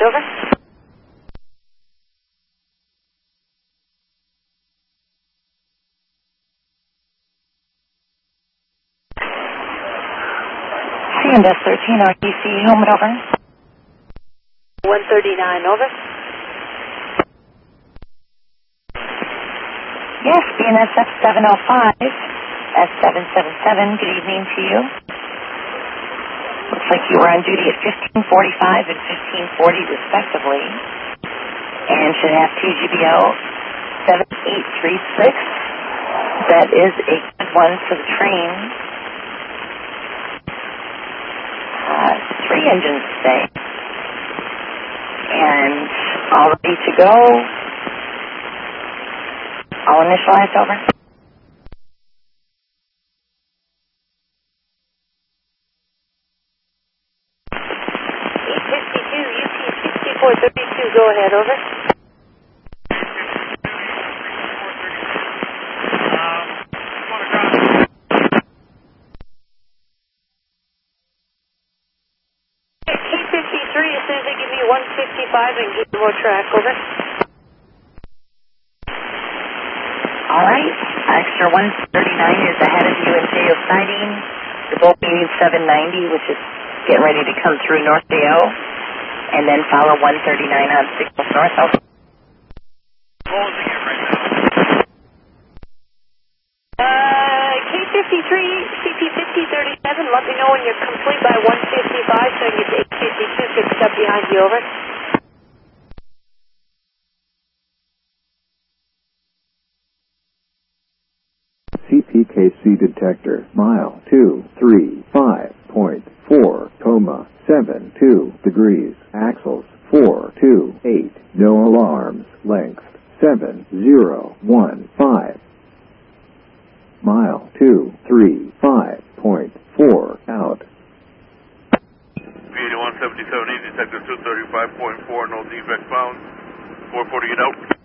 over. CNS 13 RTC, home and over. 139, over. Yes, BNSF 705, S777, good evening to you. Looks like you were on duty at 1545 and 1540 respectively, and should have TGBL 7836. That is a good one for the train. 3 engines today, and all ready to go. All initialized, over. UT6432, go ahead, over. K53, as soon as they give me 155, and give me more track, over. All right, extra 139 is ahead of you in JO siding. You're both meeting 790, which is getting ready to come through North JO, and then follow 139 on Signals North. Closing it right now. K53, CP5037, let me know when you're complete by 155, so I can get to 852, picked up behind you, over. CPKC detector, mile 235.4, coma 72 degrees, axles 428, no alarms, length 7015, mile 235.4, out. P8177, detector 235.4, no defect found, 440 out.